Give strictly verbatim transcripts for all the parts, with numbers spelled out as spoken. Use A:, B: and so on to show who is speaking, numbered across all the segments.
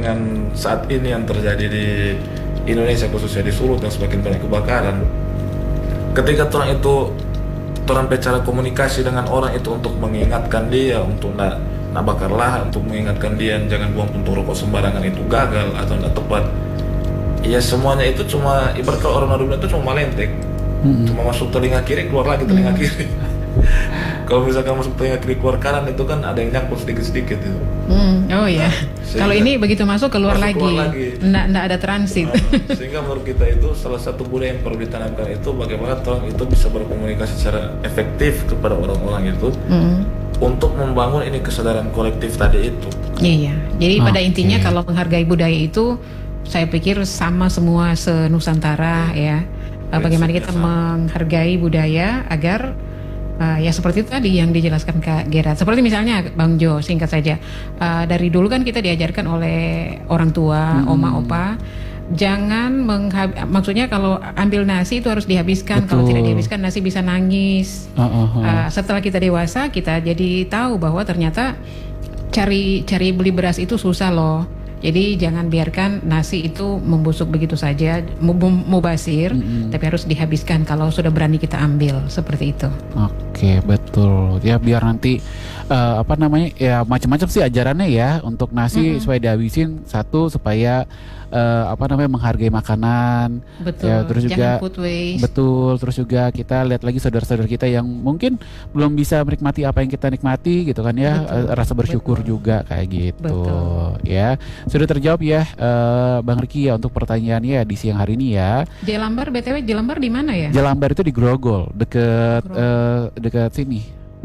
A: dengan saat ini yang terjadi di Indonesia, khususnya di Sulut yang semakin banyak kebakaran, ketika orang itu orang bicara komunikasi dengan orang itu untuk mengingatkan dia untuk nak nak bakar lahan, untuk mengingatkan dia jangan buang puntung rokok sembarangan, itu gagal atau tidak tepat. Ya semuanya itu cuma ibarat kalau orang Madura itu cuma malentek, mm-hmm. cuma masuk telinga kiri keluar lagi telinga mm-hmm. kiri. Kalau misalkan masuk telinga kiri keluar kanan itu kan ada yang nyangkut sedikit-sedikit itu.
B: Hmm. Oh iya. Nah, kalau ini begitu masuk keluar masuk lagi, keluar lagi. Nggak, nggak ada transit.
A: Nah, sehingga menurut kita itu salah satu budaya yang perlu ditanamkan itu bagaimana orang itu bisa berkomunikasi secara efektif kepada orang-orang itu hmm. untuk membangun ini kesadaran kolektif tadi itu.
B: Iya. Jadi okay. pada intinya kalau menghargai budaya itu, saya pikir sama semua se-Nusantara ya. Prinsipnya bagaimana kita sama. Menghargai budaya agar Uh, ya seperti itu tadi yang dijelaskan Kak Gerard. Seperti misalnya Bang Jo, singkat saja. Uh, dari dulu kan kita diajarkan oleh orang tua, hmm. oma, opa, jangan menghab- maksudnya kalau ambil nasi itu harus dihabiskan. Betul. Kalau tidak dihabiskan nasi bisa nangis. Uh, uh, uh. Uh, setelah kita dewasa kita jadi tahu bahwa ternyata cari cari beli beras itu susah loh. Jadi jangan biarkan nasi itu membusuk begitu saja, mubasir, mm-hmm. tapi harus dihabiskan kalau sudah berani kita ambil, seperti itu.
C: Oke, betul. Ya biar nanti uh, apa namanya ya macam-macam sih ajarannya ya untuk nasi mm-hmm. supaya dihabisin satu supaya uh, apa namanya menghargai makanan.
B: Betul.
C: Ya, terus
B: jangan
C: juga
B: food waste.
C: Betul. Terus juga kita lihat lagi saudara-saudara kita yang mungkin belum bisa menikmati apa yang kita nikmati gitu kan ya, uh, rasa bersyukur betul. Juga kayak gitu. Betul. Ya. Sudah terjawab ya uh, Bang Riki ya untuk pertanyaannya di siang hari ini ya.
B: Jelambar B T W Jelambar di mana ya?
C: Jelambar itu di Grogol, dekat uh, dekat sini.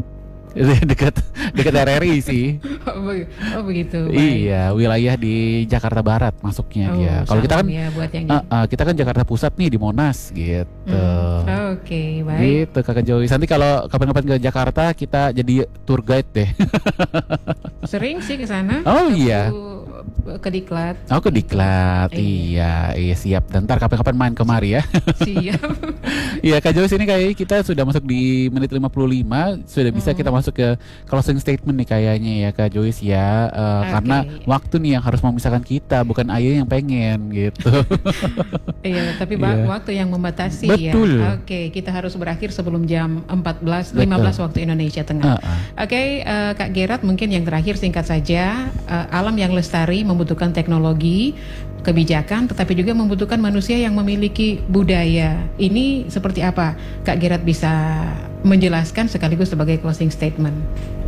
C: dekat dekat R R I sih.
B: Oh begitu. Baik.
C: Iya, wilayah di Jakarta Barat masuknya
B: oh,
C: dia. Kalau kita kan
B: ya, buat yang
C: uh, uh, kita kan Jakarta Pusat nih di Monas gitu.
B: Hmm. Oh, Oke, okay, baik.
C: Gitu Kakak Joy. Nanti kalau kapan-kapan ke Jakarta kita jadi tour guide deh.
B: Sering sih ke sana.
C: Oh iya.
B: Ke Diklat.
C: Oh ke Diklat, iya, iya siap. Dan ntar kapan-kapan main kemari ya.
B: Siap.
C: Iya Kak Joyce ini kayak kita sudah masuk di menit lima puluh lima, sudah bisa hmm. kita masuk ke closing statement nih kayaknya ya Kak Joyce ya. Uh, okay. Karena waktu nih yang harus memisahkan kita, bukan Ayu yang pengen gitu.
B: Iya, tapi yeah. waktu yang membatasi.
C: Betul.
B: Ya. Oke, okay, kita harus berakhir sebelum jam empat belas lima belas waktu Indonesia Tengah. Uh-uh. Oke, okay, uh, Kak Gerard mungkin yang terakhir singkat saja, uh, alam yang lestari membutuhkan teknologi, kebijakan, tetapi juga membutuhkan manusia yang memiliki budaya. Ini seperti apa? Kak Gerard bisa menjelaskan sekaligus sebagai closing statement.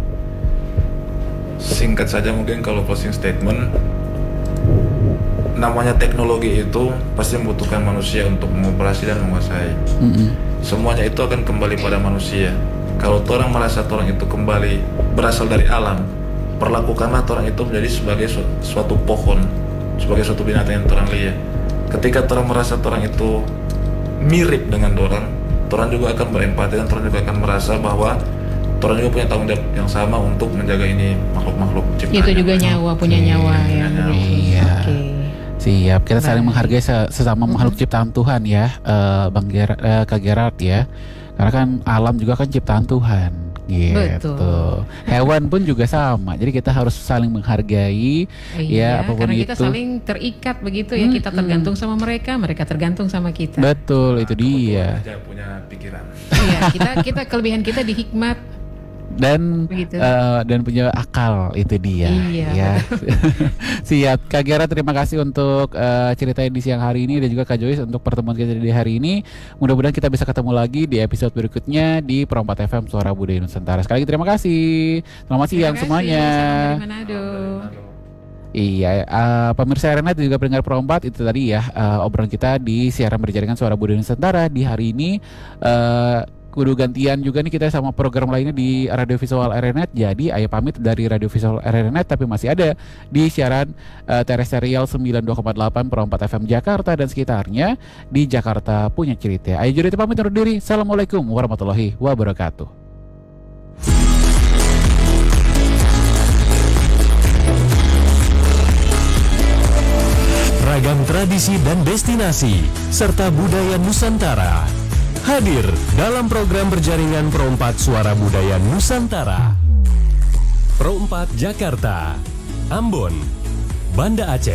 A: Singkat saja mungkin kalau closing statement, namanya teknologi itu pasti membutuhkan manusia untuk mengoperasi dan menguasai. Mm-hmm. Semuanya itu akan kembali pada manusia. Kalau orang merasa orang itu kembali berasal dari alam, perlakukanlah orang itu menjadi sebagai su- suatu pohon, sebagai suatu binatang yang orang lihat. Ketika orang merasa orang itu mirip dengan orang, orang juga akan berempati dan orang juga akan merasa bahwa orang juga punya tanggung jawab yang sama untuk menjaga ini makhluk-makhluk ciptaan.
B: Itu juga nyawa, okay. punya nyawa ya.
C: Iya. Okay. Siap, kita saling Baik. menghargai sesama mm-hmm. makhluk ciptaan Tuhan ya, uh, Bang Ger- uh, Kak Gerard ya. Karena kan alam juga kan ciptaan Tuhan. Gitu.
B: Betul.
C: Hewan pun juga sama. Jadi kita harus saling menghargai
B: iya,
C: ya apapun
B: karena
C: itu.
B: Karena kita saling terikat begitu ya. Hmm, kita tergantung hmm. sama mereka, mereka tergantung sama kita.
C: Betul, itu dia.
A: Aja punya pikiran.
B: Iya, kita kita kelebihan kita di hikmat
C: dan uh, dan punya akal, itu dia.
B: Iya.
C: Ya. Siap, Kak Gerard terima kasih untuk uh, ceritain di siang hari ini dan juga Kak Joyce untuk pertemuan kita di hari ini. Mudah-mudahan kita bisa ketemu lagi di episode berikutnya di Perompat F M Suara Budaya Nusantara. Sekali lagi terima kasih. Selamat siang semuanya.
B: Dari Manado.
C: Iya, uh, pemirsa R N Net juga pendengar Perompat, itu tadi ya uh, obrolan kita di siaran berjaringan Suara Budaya Nusantara di hari ini. Uh, Kudu gantian juga nih kita sama program lainnya di Radio Visual R N Net. Jadi Ayo pamit dari Radio Visual R N Net, tapi masih ada di siaran uh, terestrial sembilan puluh dua koma delapan Perompat F M Jakarta dan sekitarnya di Jakarta Punya Cerita. Ayo jadi pamit undur diri. Assalamualaikum warahmatullahi wabarakatuh.
D: Ragam tradisi dan destinasi serta budaya Nusantara hadir dalam program berjaringan Perompat Suara Budaya Nusantara. Perompat Jakarta, Ambon, Banda Aceh.